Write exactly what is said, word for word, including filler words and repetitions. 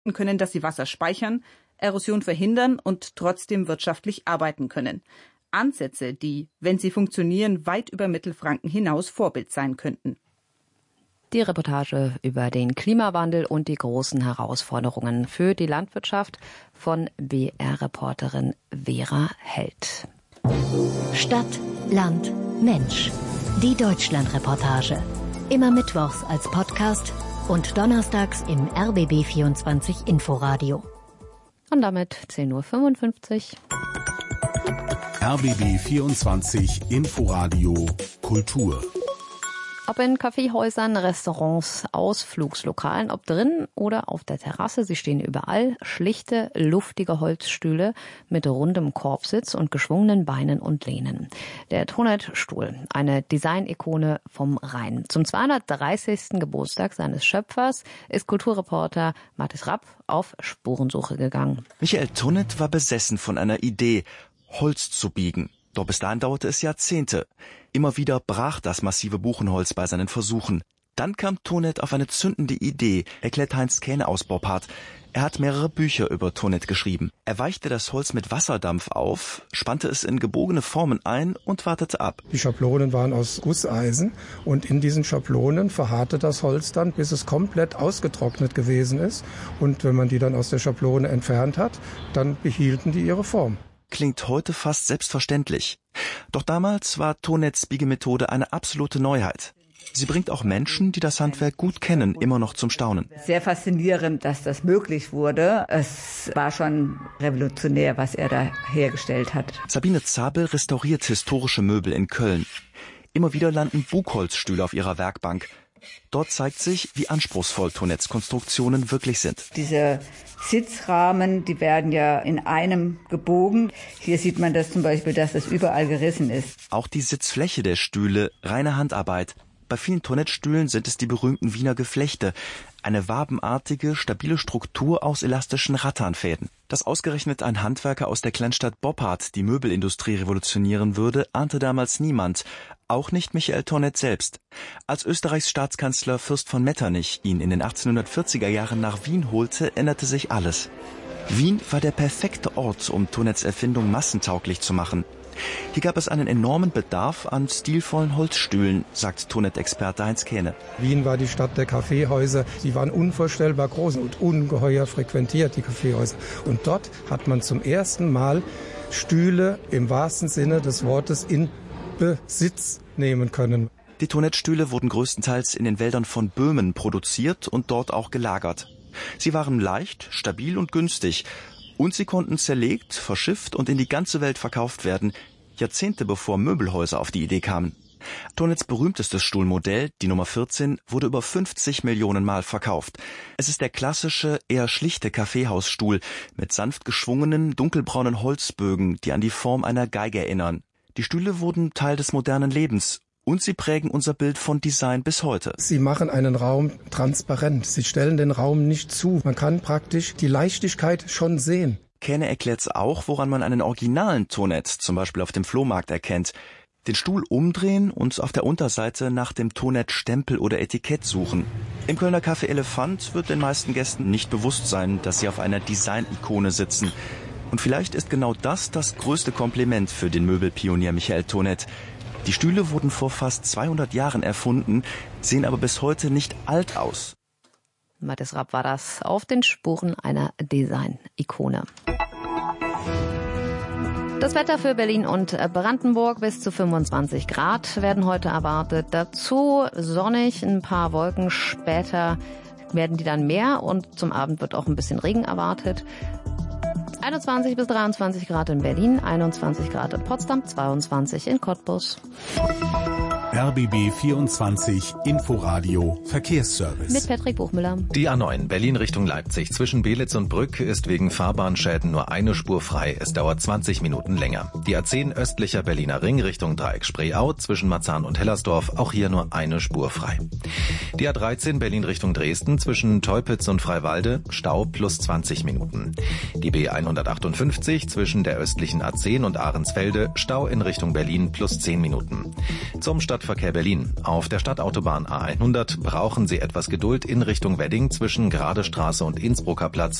können, dass sie Wasser speichern, Erosion verhindern und trotzdem wirtschaftlich arbeiten können. Ansätze, die, wenn sie funktionieren, weit über Mittelfranken hinaus Vorbild sein könnten. Die Reportage über den Klimawandel und die großen Herausforderungen für die Landwirtschaft von B R-Reporterin Vera Held. Stadt, Land, Mensch. Die Deutschland-Reportage. Immer mittwochs als Podcast und donnerstags im R B B vierundzwanzig Inforadio. Und damit zehn Uhr fünfundfünfzig. R B B vierundzwanzig Inforadio Kultur. Ob in Kaffeehäusern, Restaurants, Ausflugslokalen, ob drin oder auf der Terrasse, sie stehen überall schlichte, luftige Holzstühle mit rundem Korbsitz und geschwungenen Beinen und Lehnen. Der Tonet-Stuhl, eine Design-Ikone vom Rhein. Zum zweihundertdreißigsten Geburtstag seines Schöpfers ist Kulturreporter Mathis Rapp auf Spurensuche gegangen. Michael Tonet war besessen von einer Idee, Holz zu biegen. Doch bis dahin dauerte es Jahrzehnte. Immer wieder brach das massive Buchenholz bei seinen Versuchen. Dann kam Tonet auf eine zündende Idee, erklärt Heinz Kähne aus Boppard. Er hat mehrere Bücher über Tonet geschrieben. Er weichte das Holz mit Wasserdampf auf, spannte es in gebogene Formen ein und wartete ab. Die Schablonen waren aus Gusseisen und in diesen Schablonen verharrte das Holz dann, bis es komplett ausgetrocknet gewesen ist. Und wenn man die dann aus der Schablone entfernt hat, dann behielten die ihre Form. Klingt heute fast selbstverständlich. Doch damals war Tonets Biegemethode eine absolute Neuheit. Sie bringt auch Menschen, die das Handwerk gut kennen, immer noch zum Staunen. Sehr faszinierend, dass das möglich wurde. Es war schon revolutionär, was er da hergestellt hat. Sabine Zabel restauriert historische Möbel in Köln. Immer wieder landen Bugholzstühle auf ihrer Werkbank. Dort zeigt sich, wie anspruchsvoll Tonets Konstruktionen wirklich sind. Diese Sitzrahmen, die werden ja in einem gebogen. Hier sieht man das zum Beispiel, dass das überall gerissen ist. Auch die Sitzfläche der Stühle, reine Handarbeit. Bei vielen Tonet-Stühlen sind es die berühmten Wiener Geflechte. Eine wabenartige, stabile Struktur aus elastischen Rattanfäden. Dass ausgerechnet ein Handwerker aus der Kleinstadt Boppard die Möbelindustrie revolutionieren würde, ahnte damals niemand. Auch nicht Michael Tonet selbst. Als Österreichs Staatskanzler Fürst von Metternich ihn in den achtzehnhundertvierziger Jahren nach Wien holte, änderte sich alles. Wien war der perfekte Ort, um Tonets Erfindung massentauglich zu machen. Hier gab es einen enormen Bedarf an stilvollen Holzstühlen, sagt Tonet-Experte Heinz Kähne. Wien war die Stadt der Kaffeehäuser. Sie waren unvorstellbar groß und ungeheuer frequentiert, die Kaffeehäuser. Und dort hat man zum ersten Mal Stühle im wahrsten Sinne des Wortes in Besitz nehmen können. Die Tonet-Stühle wurden größtenteils in den Wäldern von Böhmen produziert und dort auch gelagert. Sie waren leicht, stabil und günstig. Und sie konnten zerlegt, verschifft und in die ganze Welt verkauft werden, Jahrzehnte bevor Möbelhäuser auf die Idee kamen. Tonets berühmtestes Stuhlmodell, die Nummer vierzehn, wurde über fünfzig Millionen Mal verkauft. Es ist der klassische, eher schlichte Kaffeehausstuhl mit sanft geschwungenen, dunkelbraunen Holzbögen, die an die Form einer Geige erinnern. Die Stühle wurden Teil des modernen Lebens. Und sie prägen unser Bild von Design bis heute. Sie machen einen Raum transparent. Sie stellen den Raum nicht zu. Man kann praktisch die Leichtigkeit schon sehen. Kähne erklärt auch, woran man einen originalen Tonet, zum Beispiel auf dem Flohmarkt, erkennt. Den Stuhl umdrehen und auf der Unterseite nach dem Tonet-Stempel oder Etikett suchen. Im Kölner Café Elefant wird den meisten Gästen nicht bewusst sein, dass sie auf einer Design-Ikone sitzen. Und vielleicht ist genau das das größte Kompliment für den Möbelpionier Michael Tonet. Die Stühle wurden vor fast zweihundert Jahren erfunden, sehen aber bis heute nicht alt aus. Mathis Rapp war das auf den Spuren einer Design-Ikone. Das Wetter für Berlin und Brandenburg bis zu fünfundzwanzig Grad werden heute erwartet. Dazu sonnig, ein paar Wolken, später werden die dann mehr und zum Abend wird auch ein bisschen Regen erwartet. einundzwanzig bis dreiundzwanzig Grad in Berlin, einundzwanzig Grad in Potsdam, zweiundzwanzig in Cottbus. R B B vierundzwanzig Inforadio Verkehrsservice. Mit Patrick Buchmüller. Die A neun Berlin Richtung Leipzig zwischen Belitz und Brück ist wegen Fahrbahnschäden nur eine Spur frei. Es dauert zwanzig Minuten länger. Die A zehn östlicher Berliner Ring Richtung Dreieck Spreeau zwischen Marzahn und Hellersdorf, auch hier nur eine Spur frei. Die A dreizehn Berlin Richtung Dresden zwischen Teupitz und Freiwalde, Stau plus zwanzig Minuten. Die B hundertachtundfünfzig zwischen der östlichen A zehn und Ahrensfelde, Stau in Richtung Berlin plus zehn Minuten. Zum Stadt Stadtverkehr Berlin. Auf der Stadtautobahn A hundert brauchen Sie etwas Geduld in Richtung Wedding zwischen Gradestraße und Innsbrucker Platz.